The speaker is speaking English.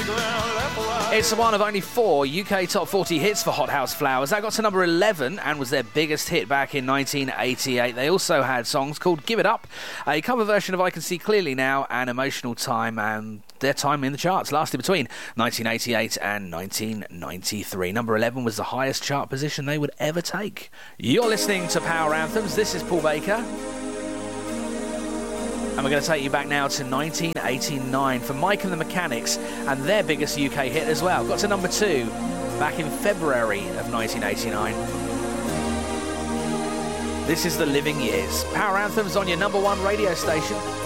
It's one of only 4 UK Top 40 hits for Hot House Flowers. That got to number 11 and was their biggest hit back in 1988. They also had songs called Give It Up, a cover version of I Can See Clearly Now, and Emotional Time, and their time in the charts lasted between 1988 and 1993. Number 11 was the highest chart position they would ever take. You're listening to Power Anthems. This is Paul Baker. And we're going to take you back now to 1989 for Mike and the Mechanics and their biggest UK hit as well. Got to number 2 back in February of 1989. This is The Living Years. Power Anthems on your number 1 radio station.